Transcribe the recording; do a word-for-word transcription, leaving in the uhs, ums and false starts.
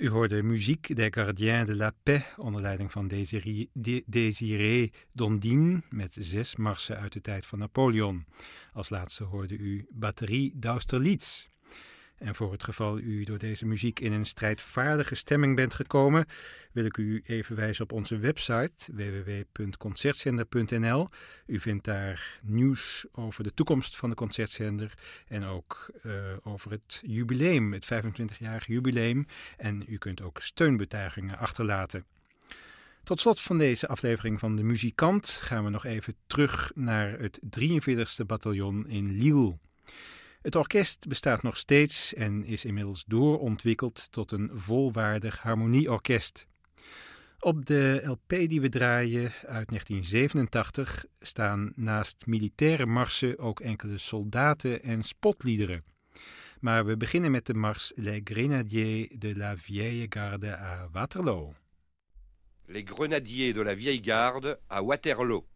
U hoorde Musique des Gardiens de la Paix onder leiding van Désiré, Désiré Dondine met zes marsen uit de tijd van Napoleon. Als laatste hoorde u Batterie d'Austerlitz. En voor het geval u door deze muziek in een strijdvaardige stemming bent gekomen, wil ik u even wijzen op onze website w w w punt concertzender punt n l. U vindt daar nieuws over de toekomst van de Concertzender en ook uh, over het jubileum, het vijfentwintigjarige jubileum. En u kunt ook steunbetuigingen achterlaten. Tot slot van deze aflevering van De Muzikant gaan we nog even terug naar het drieënveertigste bataljon in Lille. Het orkest bestaat nog steeds en is inmiddels doorontwikkeld tot een volwaardig harmonieorkest. Op de L P die we draaien uit negentien zevenentachtig staan naast militaire marsen ook enkele soldaten- en spotliederen. Maar we beginnen met de mars Les Grenadiers de la Vieille Garde à Waterloo. Les Grenadiers de la Vieille Garde à Waterloo.